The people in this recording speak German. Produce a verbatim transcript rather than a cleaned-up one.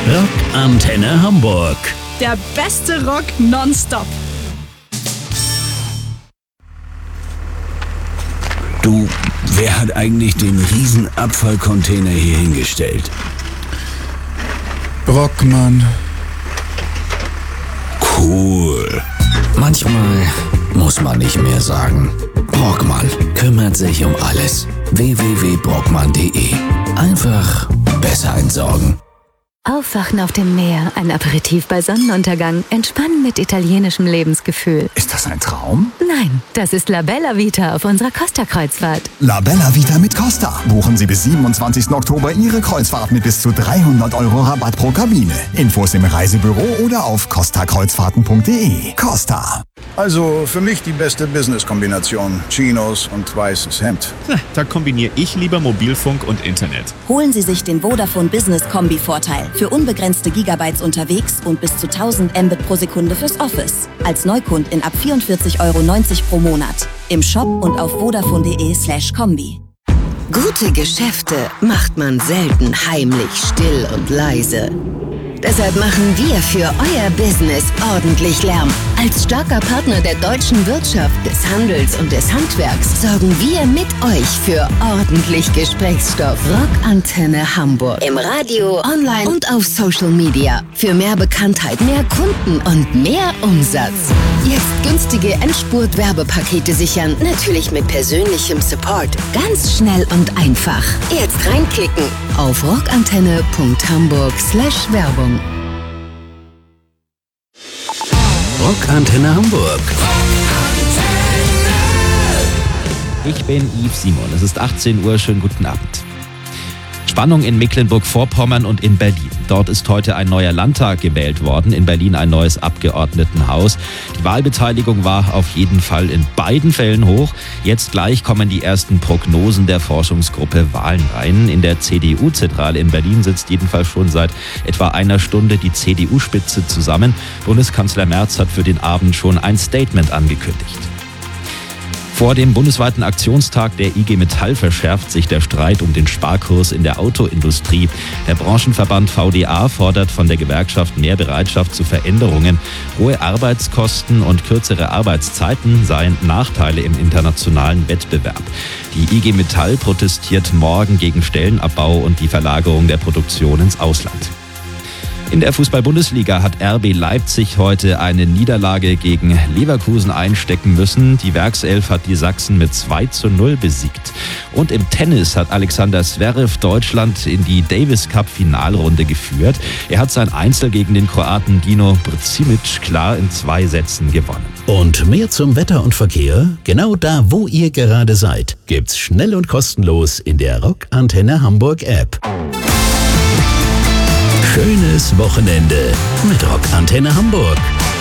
Rock Antenne Hamburg. Der beste Rock nonstop. Du, wer hat eigentlich den riesen Abfallcontainer hier hingestellt? Brockmann. Cool. Manchmal muss man nicht mehr sagen. Brockmann kümmert sich um alles. w w w punkt brockmann punkt de. Einfach besser entsorgen. Aufwachen auf dem Meer, ein Aperitif bei Sonnenuntergang, entspannen mit italienischem Lebensgefühl. Ist das ein Traum? Nein, das ist La Bella Vita auf unserer Costa-Kreuzfahrt. La Bella Vita mit Costa. Buchen Sie bis siebenundzwanzigsten Oktober Ihre Kreuzfahrt mit bis zu dreihundert Euro Rabatt pro Kabine. Infos im Reisebüro oder auf costa kreuzfahrten punkt de. Costa. Also für mich die beste Business-Kombination. Chinos und weißes Hemd. Da kombiniere ich lieber Mobilfunk und Internet. Holen Sie sich den Vodafone Business Kombi-Vorteil. Für unbegrenzte Gigabytes unterwegs und bis zu tausend Mbit pro Sekunde fürs Office. Als Neukundin ab vierundvierzig Euro neunzig pro Monat. Im Shop und auf vodafone punkt de slash kombi. Gute Geschäfte macht man selten heimlich, still und leise. Deshalb machen wir für euer Business ordentlich Lärm. Als starker Partner der deutschen Wirtschaft, des Handels und des Handwerks sorgen wir mit euch für ordentlich Gesprächsstoff. Rockantenne Hamburg. Im Radio, online und auf Social Media. Für mehr Bekanntheit, mehr Kunden und mehr Umsatz. Jetzt günstige Endspurt-Werbepakete sichern. Natürlich mit persönlichem Support. Ganz schnell und einfach. Jetzt reinklicken auf rockantenne punkt hamburg slash Werbung. Rock Antenne Hamburg. Ich bin Yves Simon. Es ist achtzehn Uhr. Schönen guten Abend. Spannung in Mecklenburg-Vorpommern und in Berlin. Dort ist heute ein neuer Landtag gewählt worden. In Berlin ein neues Abgeordnetenhaus. Die Wahlbeteiligung war auf jeden Fall in beiden Fällen hoch. Jetzt gleich kommen die ersten Prognosen der Forschungsgruppe Wahlen rein. In der C D U-Zentrale in Berlin sitzt jedenfalls schon seit etwa einer Stunde die C D U-Spitze zusammen. Bundeskanzler Merz hat für den Abend schon ein Statement angekündigt. Vor dem bundesweiten Aktionstag der I G Metall verschärft sich der Streit um den Sparkurs in der Autoindustrie. Der Branchenverband V D A fordert von der Gewerkschaft mehr Bereitschaft zu Veränderungen. Hohe Arbeitskosten und kürzere Arbeitszeiten seien Nachteile im internationalen Wettbewerb. Die I G Metall protestiert morgen gegen Stellenabbau und die Verlagerung der Produktion ins Ausland. In der Fußball-Bundesliga hat R B Leipzig heute eine Niederlage gegen Leverkusen einstecken müssen. Die Werkself hat die Sachsen mit zwei zu null besiegt. Und im Tennis hat Alexander Zverev Deutschland in die Davis-Cup-Finalrunde geführt. Er hat sein Einzel gegen den Kroaten Dino Brcimic klar in zwei Sätzen gewonnen. Und mehr zum Wetter und Verkehr, genau da, wo ihr gerade seid, gibt's schnell und kostenlos in der Rock Antenne Hamburg App. Schönes Wochenende mit Rock Antenne Hamburg.